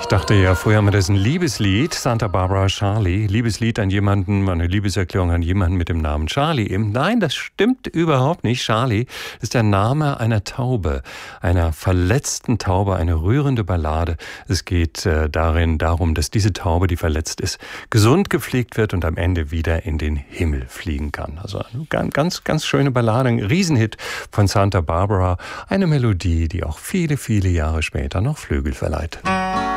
Dachte ja früher mal, das ist ein Liebeslied, Santa Barbara Charlie. Liebeslied an jemanden, eine Liebeserklärung an jemanden mit dem Namen Charlie eben. Nein, das stimmt überhaupt nicht. Charlie ist der Name einer Taube, einer verletzten Taube, eine rührende Ballade. Es geht darin darum, dass diese Taube, die verletzt ist, gesund gepflegt wird und am Ende wieder in den Himmel fliegen kann. Also eine ganz, ganz schöne Ballade, ein Riesenhit von Santa Barbara. Eine Melodie, die auch viele, viele Jahre später noch Flügel verleiht.